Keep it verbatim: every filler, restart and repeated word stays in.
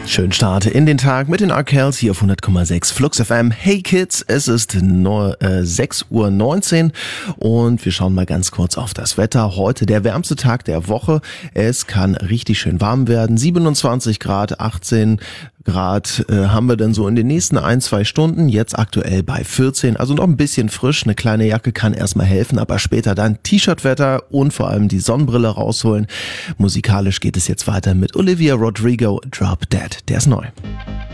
Schönen Start in den Tag mit den Arkells hier auf hundert Komma sechs Flux F M. Hey Kids, es ist no, äh, sechs Uhr neunzehn und wir schauen mal ganz kurz auf das Wetter. Heute der wärmste Tag der Woche. Es kann richtig schön warm werden. siebenundzwanzig Grad, achtzehn Grad äh, haben wir dann so in den nächsten ein, zwei Stunden. Jetzt aktuell bei vierzehn, also noch ein bisschen frisch. Eine kleine Jacke kann erstmal helfen, aber später dann T-Shirt-Wetter und vor allem die Sonnenbrille rausholen. Musikalisch geht es jetzt weiter mit Olivia Rodrigo, Drop Dead. Der ist neu.